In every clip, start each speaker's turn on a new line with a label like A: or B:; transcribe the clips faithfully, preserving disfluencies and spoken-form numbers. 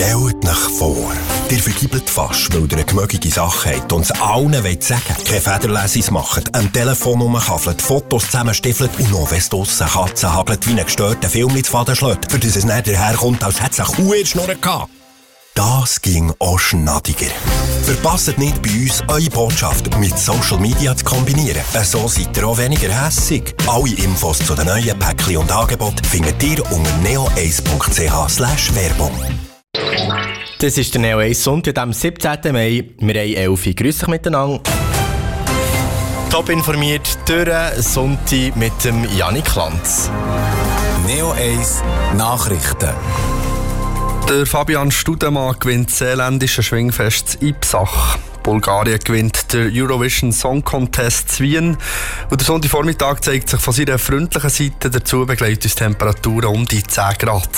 A: Stellt euch vor, ihr vergibelt fast, weil ihr eine gemögige Sache habt und es allen wollt sagen. Keine Federlesis macht, am Telefon rumkaffelt, Fotos zusammenstiefelt und noch, wenn es draussen Katzen hagelt, wie einen gestörten Film ins Faden schlägt, für das es nicht daherkommt, als hätte es eine Kuh in der Schnurr gehabt. Das ging auch schnadiger. Verpasst nicht bei uns, eure Botschaft mit Social Media zu kombinieren. So seid ihr auch weniger hässig. Alle Infos zu den neuen Päckchen und Angeboten findet ihr unter neo eins punkt c h slash Werbung.
B: Das ist der Neo eins Sonntag am siebzehnten Mai. Wir haben elf. Grüß dich miteinander. Top informiert durch Sonntag mit dem Janik Lanz.
C: Neo eins Nachrichten. Der Fabian Studemann gewinnt das seeländische Schwingfest in Ipsach. Bulgarien gewinnt der Eurovision Song Contest in Wien. Und der Sonntagvormittag zeigt sich von seiner freundlichen Seite. Dazu begleitet uns Temperaturen um die zehn Grad.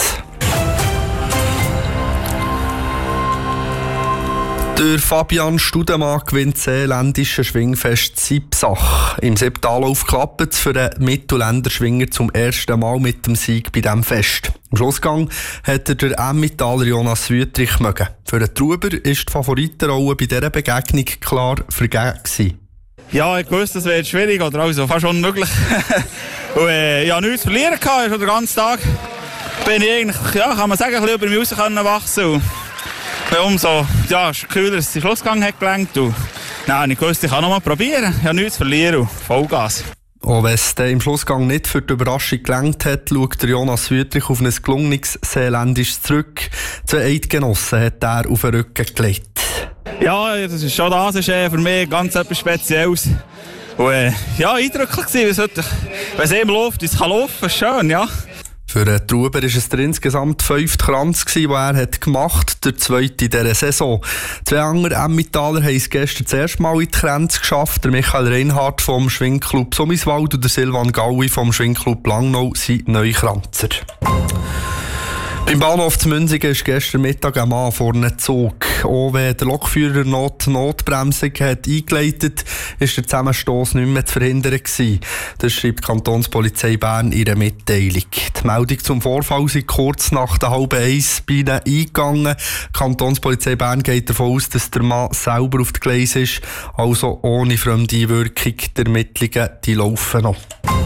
C: Der Fabian Studemann gewinnt das seeländische Schwingfest in Ipsach. Im Septallauf klappt es für den Mittelländer-Schwinger zum ersten Mal mit dem Sieg bei diesem Fest. Im Schlussgang hat er der Emmentaler Jonas Wüthrich mögen. Für den Truber ist die Favoritenrolle bei dieser Begegnung klar vergeben gewesen.
D: Ja, ich wusste, es wäre schwierig oder also fast unmöglich. Und, äh, ich hatte nichts zu verlieren, schon den ganzen Tag. Bin ich eigentlich, ja, kann man sagen, ein bisschen über mich raus wachsen. Umso ja, kühler, dass der Schlussgang hat gelenkt. Nein, ich wusste, ich kann noch mal probieren. Ich habe nichts zu verlieren. Vollgas.
C: Auch wenn es im Schlussgang nicht für die Überraschung gelenkt hat, schaut der Jonas Wüthrich auf ein gelungenes Seeländisch zurück. Zwei Eidgenossen hat er auf den Rücken gelegt.
D: Ja, das ist schon das ist äh, für mich ganz etwas Spezielles. Und, äh, ja, eindrücklich gewesen. Wenn es eben läuft, es kann laufen, schön, ja.
C: Für den Truber war es der insgesamt fünfte Kranz, den er hat gemacht hat, der zweite in dieser Saison. Zwei andere Emmentaler haben es gestern das erste Mal in die Kränze geschafft. Der Michael Reinhardt vom Schwingclub Summiswald und der Silvan Gaui vom Schwingclub Langnau sind Neukranzer. Beim Bahnhof zu Münzigen ist gestern Mittag ein Mann vor einem Zug. Auch wenn der Lokführer Not Notbremsung hat eingeleitet, ist der Zusammenstoss nicht mehr zu verhindern gewesen. Das schreibt die Kantonspolizei Bern in ihrer Mitteilung. Die Meldung zum Vorfall ist kurz nach der halben eins bei ihnen eingegangen. Die Kantonspolizei Bern geht davon aus, dass der Mann selber auf die Gleise ist, also ohne fremde Einwirkung. Die Ermittlungen die laufen noch.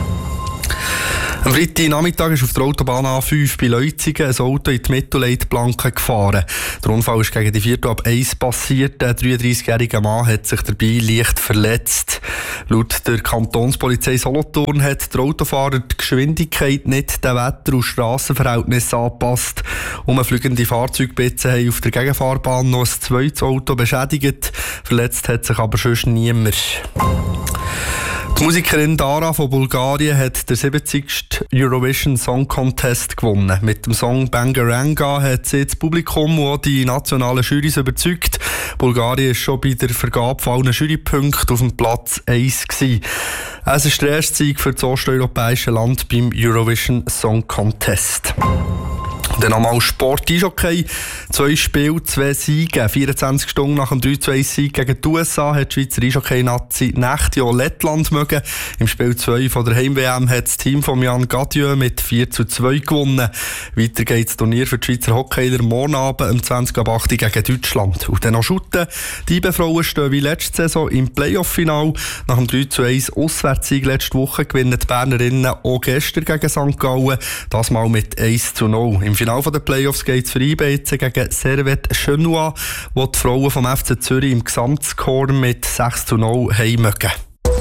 C: Am Freitagnachmittag ist auf der Autobahn A fünf bei Leutzigen ein Auto in die Mittelleitplanke gefahren. Der Unfall ist gegen die Viertel ab eins passiert. Der dreiunddreißigjährige Mann hat sich dabei leicht verletzt. Laut der Kantonspolizei Solothurn hat der Autofahrer die Geschwindigkeit nicht den Wetter- und Strassenverhältnissen angepasst. Umfliegende Fahrzeugplätze haben auf der Gegenfahrbahn noch ein zweites Auto beschädigt. Verletzt hat sich aber sonst niemand. Die Musikerin Dara von Bulgarien hat den siebzigsten Eurovision Song Contest gewonnen. Mit dem Song Bangaranga hat sie das Publikum und auch die nationalen Jurys überzeugt. Bulgarien war schon bei der Vergabe von allen Jurypunkten auf dem Platz eins gewesen. Es ist der erste Sieg für das osteuropäische Land beim Eurovision Song Contest. Dann nochmal Sport Eishockey. Zwei Spiele, zwei Siege. vierundzwanzig Stunden nach dem drei zu eins Sieg gegen die U S A hat die Schweizer Eishockey-Nazi Nächte auch Lettland mögen. Im Spiel zwei von der Heim-W M hat das Team von Jan Gadieu mit vier zu zwei gewonnen. Weiter geht das Turnier für die Schweizer Hockeyler morgen Abend um zwanzig Uhr acht gegen Deutschland. Und dann noch Schutten. Die Frauen stehen wie letzte Saison im Playoff-Final. Nach dem drei zu eins Auswärtssieg letzte Woche gewinnen die Bernerinnen auch gestern gegen Sankt Gallen. Das mal mit eins zu null. Im Finale der Playoffs geht es für I B C gegen Servette Chenois, wo die Frauen vom F C Zürich im Gesamtscore mit sechs zu null heimgehen.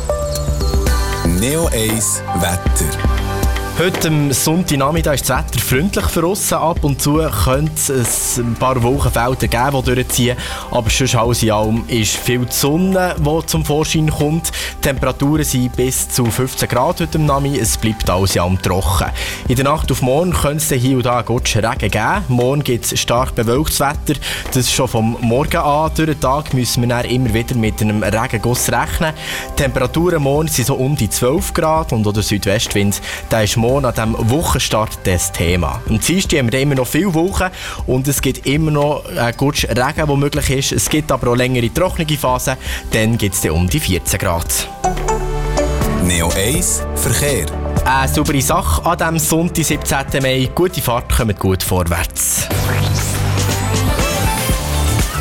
C: Neo eins Wetter.
B: Heute am Sonntagnachmittag ist das Wetter freundlich für uns. Ab und zu könnte es ein paar Wolkenfelder geben, die durchziehen. Aber sonst alles in allem ist viel Sonne, die zum Vorschein kommt. Die Temperaturen sind bis zu fünfzehn Grad heute am Nachmittag. Es bleibt alles in allem trocken. In der Nacht auf morgen könnte es hier und da einen gutschen Regen geben. Morgen gibt es stark bewölktes Wetter. Das ist schon vom Morgen an. Durch den Tag müssen wir dann immer wieder mit einem Regenguss rechnen. Die Temperaturen morgen sind so um die zwölf Grad und der Südwestwind, der ist morgen an diesem Wochenstart das Thema. Am Dienstag haben wir immer noch viele Wochen und es gibt immer noch einen guten Regen, der möglich ist. Es gibt aber auch längere trockene Phasen, dann gibt es um die vierzehn Grad.
C: Neo eins Verkehr.
B: Eine saubere Sache an diesem Sonntag, siebzehnten Mai. Gute Fahrt, kommt gut vorwärts.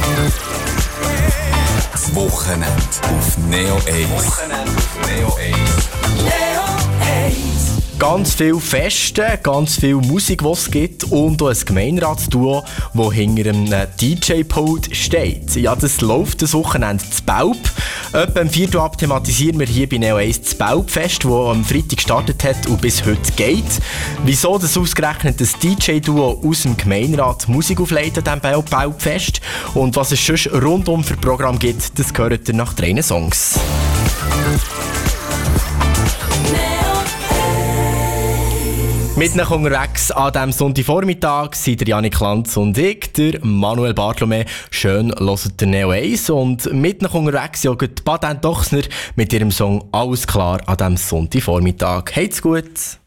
E: Das Wochenende auf Neo eins. Wochenende auf Neo eins.
B: Neo eins. Ganz viel Feste, ganz viel Musik, die es gibt und auch ein Gemeinratsduo, das hinter einem D J-Pult steht. Ja, das läuft das Wochenende zu Baub. Etwa am vierten Ab thematisieren wir hier bei Neo eins das Baubfest, das am Freitag gestartet hat und bis heute geht. Wieso das ausgerechnet das D J-Duo aus dem Gemeinrat Musik aufleitet an diesem Baubfest und was es sonst rundum für Programm gibt, das gehört ihr nach drei Songs. Mit nach unterwegs an diesem Sonntagvormittag sind der Janik Lanz und ich, der Manuel Bartolome. Schön hört der Neo eins und mit nach unterwegs ja die Patent Dochsner mit ihrem Song «Alles klar» an diesem Sonntagvormittag. Habt's gut!